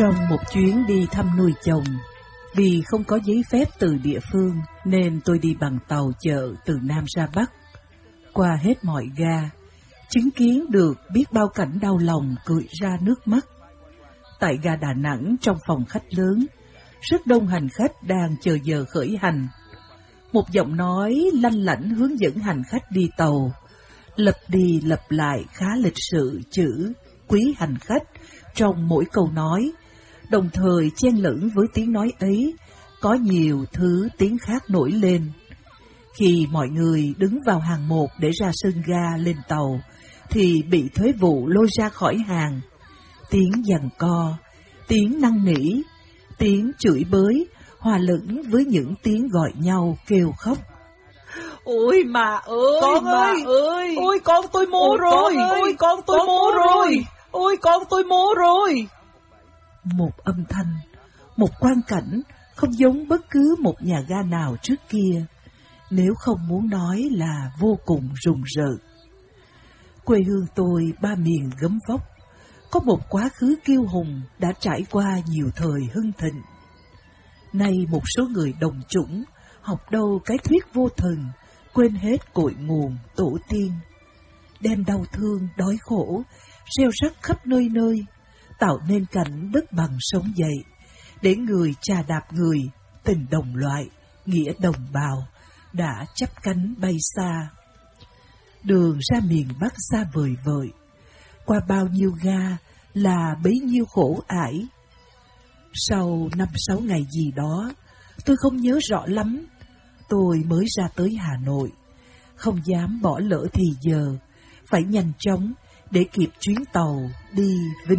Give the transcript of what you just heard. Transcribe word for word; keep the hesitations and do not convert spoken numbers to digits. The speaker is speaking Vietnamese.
Trong một chuyến đi thăm nuôi chồng, vì không có giấy phép từ địa phương nên tôi đi bằng tàu chợ từ Nam ra Bắc. Qua hết mọi ga, chứng kiến được biết bao cảnh đau lòng cười ra nước mắt. Tại ga Đà Nẵng, trong phòng khách lớn, rất đông hành khách đang chờ giờ khởi hành. Một giọng nói lanh lảnh hướng dẫn hành khách đi tàu, lặp đi lặp lại khá lịch sự chữ quý hành khách trong mỗi câu nói, đồng thời chen lẫn với tiếng nói ấy có nhiều thứ tiếng khác nổi lên. Khi mọi người đứng vào hàng một để ra sân ga lên tàu, thì bị thuế vụ lôi ra khỏi hàng. Tiếng giằng co, tiếng năn nỉ, tiếng chửi bới hòa lẫn với những tiếng gọi nhau kêu khóc. Ôi mà ơi, con mà ơi, ơi, ôi con tôi mô ôi rồi, con ơi, ôi con tôi con mô tôi rồi, rồi. ôi con tôi mô rồi. Một âm thanh, một quang cảnh không giống bất cứ một nhà ga nào trước kia, nếu không muốn nói là vô cùng rùng rợn. Quê hương tôi ba miền gấm vóc, có một quá khứ kiêu hùng đã trải qua nhiều thời hưng thịnh. Nay một số người đồng chủng học đâu cái thuyết vô thần, quên hết cội nguồn tổ tiên, đem đau thương đói khổ gieo rắc khắp nơi nơi, tạo nên cảnh đất bằng sống dậy, để người chà đạp người, tình đồng loại, nghĩa đồng bào đã chắp cánh bay xa. Đường ra miền Bắc xa vời vợi, qua bao nhiêu ga là bấy nhiêu khổ ải. Sau năm sáu ngày gì đó, tôi không nhớ rõ lắm, tôi mới ra tới Hà Nội, không dám bỏ lỡ thì giờ, phải nhanh chóng để kịp chuyến tàu đi Vinh.